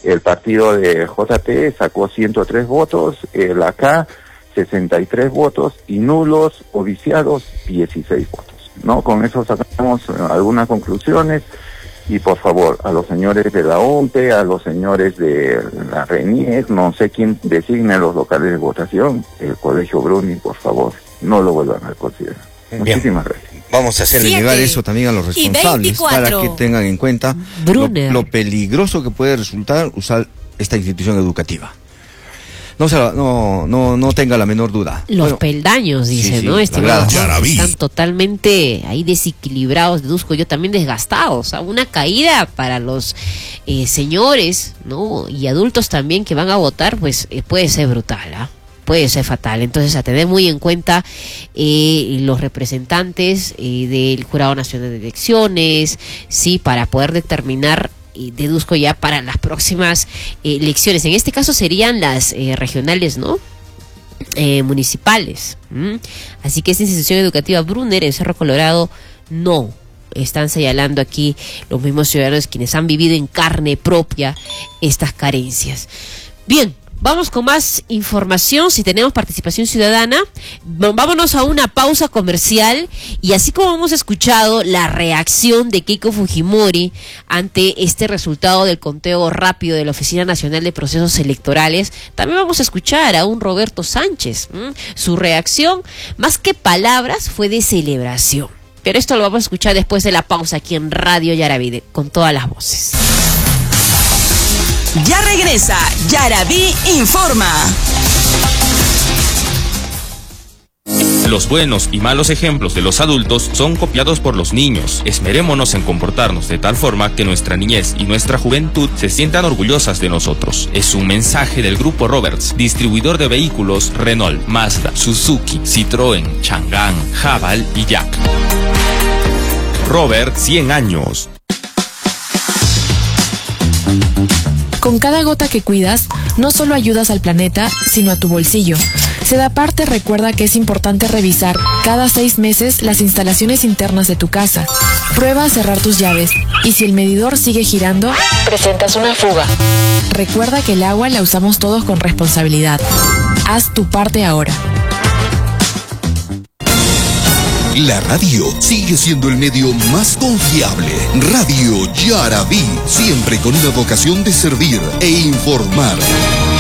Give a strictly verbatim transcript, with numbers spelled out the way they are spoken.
el partido de J T sacó ciento tres votos, el A K sesenta y tres votos y nulos o viciados dieciséis votos, ¿no? Con eso sacamos eh, algunas conclusiones y por favor, a los señores de la O M P E, a los señores de la RENIEC, no sé quién designe los locales de votación, el Colegio Bruning, por favor, no lo vuelvan a considerar. Bien. Muchísimas gracias. Vamos a hacerle Siete llegar eso también a los responsables para que tengan en cuenta lo, lo peligroso que puede resultar usar esta institución educativa. No, se, no, no, no tenga la menor duda. Los bueno, peldaños, dice, sí, sí, ¿no? Estimados, Yaraví. están totalmente ahí desequilibrados, deduzco yo, también desgastados. ¿Ah? Una caída para los eh, señores, ¿no? Y adultos también que van a votar, pues eh, puede ser brutal, ¿ah? Puede ser fatal. Entonces, a tener muy en cuenta eh, los representantes eh, del Jurado Nacional de Elecciones, sí, para poder determinar, y deduzco ya para las próximas eh, elecciones. En este caso serían las eh, regionales, ¿no? Eh, municipales. ¿Mm? Así que esta institución educativa Brunner en Cerro Colorado no. Están señalando aquí los mismos ciudadanos quienes han vivido en carne propia estas carencias. Bien. Vamos con más información, si tenemos participación ciudadana. Vámonos a una pausa comercial y así como hemos escuchado la reacción de Keiko Fujimori ante este resultado del conteo rápido de la Oficina Nacional de Procesos Electorales, también vamos a escuchar a un Roberto Sánchez. ¿Mm? Su reacción, más que palabras, fue de celebración. Pero esto lo vamos a escuchar después de la pausa aquí en Radio Yaraví, con todas las voces. Ya regresa Yaraví Informa. Los buenos y malos ejemplos de los adultos son copiados por los niños. Esmerémonos en comportarnos de tal forma que nuestra niñez y nuestra juventud se sientan orgullosas de nosotros. Es un mensaje del Grupo Roberts, distribuidor de vehículos Renault, Mazda, Suzuki, Citroën, Chang'an, Haval y Jack. Robert, cien años. Con cada gota que cuidas, no solo ayudas al planeta, sino a tu bolsillo. Sedaparte recuerda que es importante revisar cada seis meses las instalaciones internas de tu casa. Prueba a cerrar tus llaves y si el medidor sigue girando, presentas una fuga. Recuerda que el agua la usamos todos con responsabilidad. Haz tu parte ahora. La radio sigue siendo el medio más confiable. Radio Yaraví, siempre con una vocación de servir e informar.